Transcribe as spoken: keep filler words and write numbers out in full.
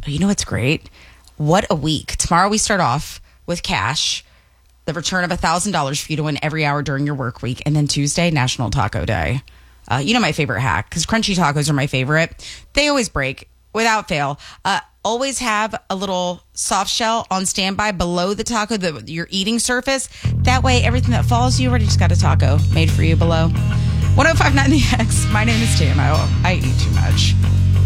But you know what's great? What a week. Tomorrow we start off with cash, the return of one thousand dollars for you to win every hour during your work week. And then Tuesday, National Taco Day. Uh, you know my favorite hack, because crunchy tacos are my favorite. They always break without fail. Uh, always have a little soft shell on standby below the taco, the, your eating surface. That way, everything that falls, you already just got a taco made for you below. one oh five point nine The X. My name is Tam. I, I eat too much.